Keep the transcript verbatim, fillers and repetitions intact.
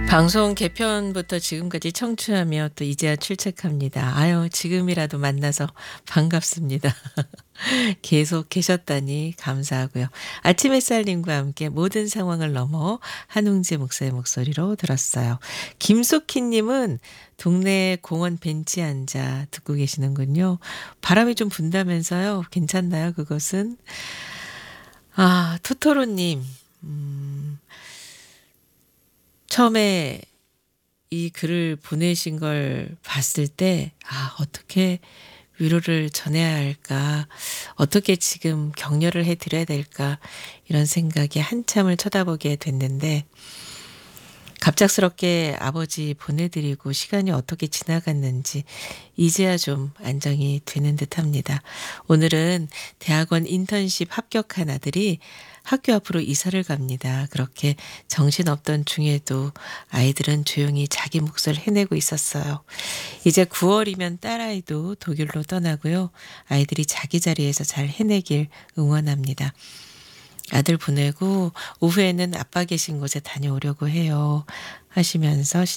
방송 개편부터 지금까지 청취하며 또 이제야 출첵합니다. 아유, 지금이라도 만나서 반갑습니다. 계속 계셨다니 감사하고요. 아침 햇살님과 함께 모든 상황을 넘어 한웅재 목사의 목소리로 들었어요. 김숙희님은 동네 공원 벤치에 앉아 듣고 계시는군요. 바람이 좀 분다면서요. 괜찮나요, 그것은? 아, 토토로님. 음, 처음에 이 글을 보내신 걸 봤을 때, 아, 어떻게 위로를 전해야 할까? 어떻게 지금 격려를 해 드려야 될까? 이런 생각이 한참을 쳐다보게 됐는데, 갑작스럽게 아버지 보내드리고 시간이 어떻게 지나갔는지 이제야 좀 안정이 되는 듯 합니다. 오늘은 대학원 인턴십 합격한 아들이 학교 앞으로 이사를 갑니다. 그렇게 정신없던 중에도 아이들은 조용히 자기 몫을 해내고 있었어요. 이제 구월이면 딸아이도 독일로 떠나고요. 아이들이 자기 자리에서 잘 해내길 응원합니다. 아들 보내고 오후에는 아빠 계신 곳에 다녀오려고 해요. 하시면서